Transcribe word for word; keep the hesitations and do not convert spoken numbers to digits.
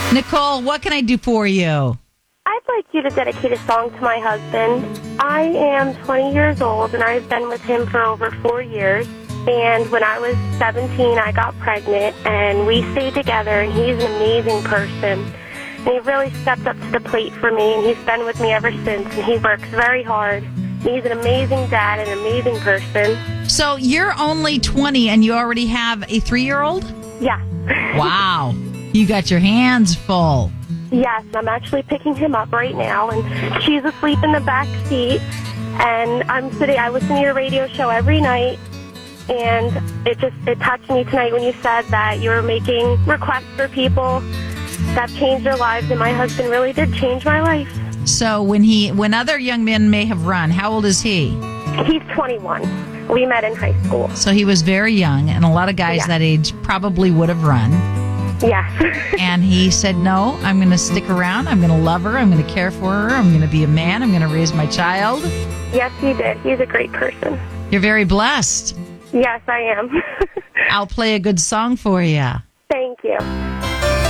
Nicole, what can I do for you? I'd like you to dedicate a song to my husband. I am twenty years old, and I've been with him for over four years. And when I was seventeen, I got pregnant, and we stayed together, and he's an amazing person. And he really stepped up to the plate for me, and he's been with me ever since, and he works very hard. He's an amazing dad, an amazing person. So you're only twenty, and you already have a three-year-old? Yeah. Wow. You got your hands full. Yes, I'm actually picking him up right now, and she's asleep in the back seat. And I'm sitting, I listen to your radio show every night, and it just, it touched me tonight when you said that you were making requests for people that changed their lives, and my husband really did change my life. So when he, when other young men may have run, how old is he? He's twenty-one. We met in high school. So he was very young, and a lot of guys Yeah. that age probably would have run. Yes. And he said, no, I'm going to stick around. I'm going to love her. I'm going to care for her. I'm going to be a man. I'm going to raise my child. Yes, he did. He's a great person. You're very blessed. Yes, I am. I'll play a good song for you. Thank you.